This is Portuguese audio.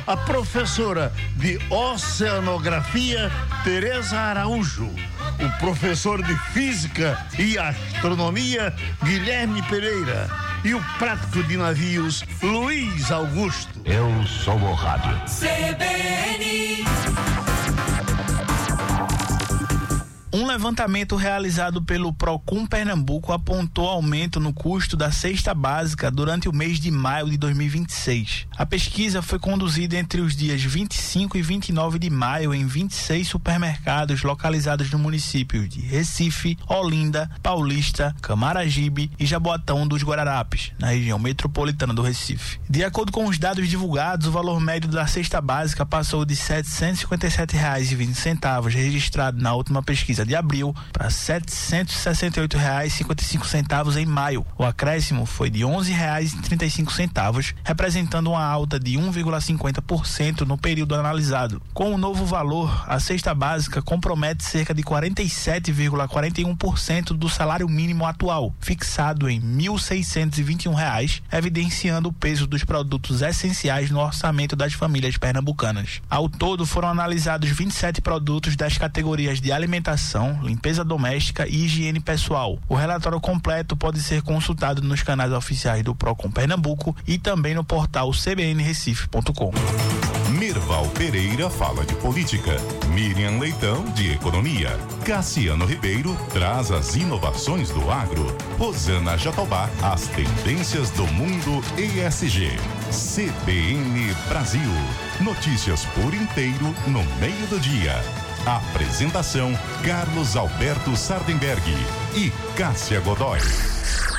a professora de Oceanografia, Tereza Araújo, o professor de Física e Astronomia, Guilherme Pereira, e o prático de navios, Luiz Augusto. Eu sou o rádio. CBN. Um levantamento realizado pelo Procon Pernambuco apontou aumento no custo da cesta básica durante o mês de maio de 2026. A pesquisa foi conduzida entre os dias 25 e 29 de maio em 26 supermercados localizados no município de Recife, Olinda, Paulista, Camaragibe e Jaboatão dos Guararapes, na região metropolitana do Recife. De acordo com os dados divulgados, o valor médio da cesta básica passou de R$ 757,20 registrado na última pesquisa de abril para R$ 768,55 em maio. O acréscimo foi de R$ 11,35, representando uma alta de 1,50% no período analisado. Com o novo valor, a cesta básica compromete cerca de 47,41% do salário mínimo atual, fixado em R$ 1.621, evidenciando o peso dos produtos essenciais no orçamento das famílias pernambucanas. Ao todo, foram analisados 27 produtos das categorias de alimentação, limpeza doméstica e higiene pessoal. O relatório completo pode ser consultado nos canais oficiais do Procon Pernambuco e também no portal cbnrecife.com. Mirval Pereira fala de política, Miriam Leitão de economia, Cassiano Ribeiro traz as inovações do agro, Rosana Jatobá as tendências do mundo ESG. CBN Brasil, notícias por inteiro no meio do dia. Apresentação: Carlos Alberto Sardenberg e Cássia Godoy.